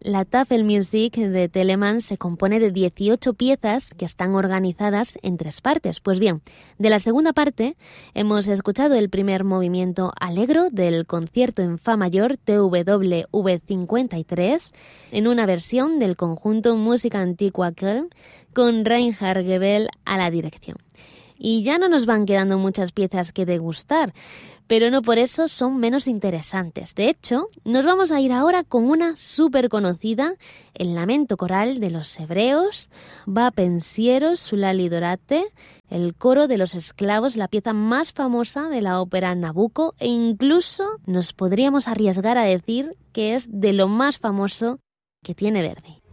La Tafelmusik de Telemann se compone de 18 piezas que están organizadas en 3 partes. Pues bien, de la segunda parte hemos escuchado el primer movimiento Allegro del concierto en Fa mayor TWV 53 en una versión del conjunto Música Antigua Köln con Reinhard Goebel a la dirección. Y ya no nos van quedando muchas piezas que degustar, pero no por eso son menos interesantes. De hecho, nos vamos a ir ahora con una súper conocida, el lamento coral de los hebreos, Va pensiero sulla Lidorate, el coro de los esclavos, la pieza más famosa de la ópera Nabucco, e incluso nos podríamos arriesgar a decir que es de lo más famoso que tiene Verdi.